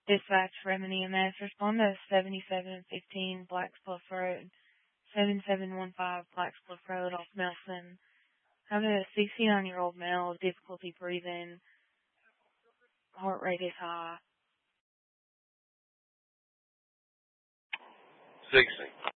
Dispatch from an EMS. Respond to 7715 Blacksbluff Road, 7715 Blacksbluff Road off Nelson. Have a 69-year-old male with difficulty breathing. Heart rate is high. 60.